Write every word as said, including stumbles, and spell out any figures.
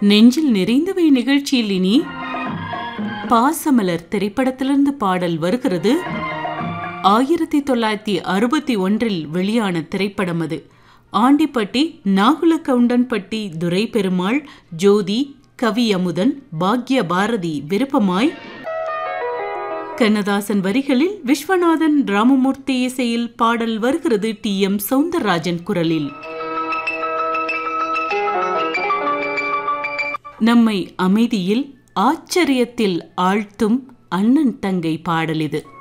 நெஞ்சில் நிறைந்தவை நிகழ்ச்சியில் இனி பாசமலர் திரைப்படத்திலிருந்து பாடல் வருகிறது. ஆயிரத்தி தொள்ளாயிரத்தி அறுபத்தி ஒன்றில் வெளியான திரைப்படம் அது. ஆண்டிப்பட்டி, நாகுல கவுண்டன்பட்டி, துரை பெருமாள், ஜோதி, கவி அமுதன், பாக்ய பாரதி விருப்பமாய் கண்ணதாசன் வரிகளில் விஸ்வநாதன் ராமமூர்த்தி இசையில் பாடல் வருகிறது. டி எம் சௌந்தரராஜன் குரலில். நம்மை அமைதியில் ஆச்சரியத்தில் ஆழ்த்தும் அண்ணன் தங்கை பாடல் இது.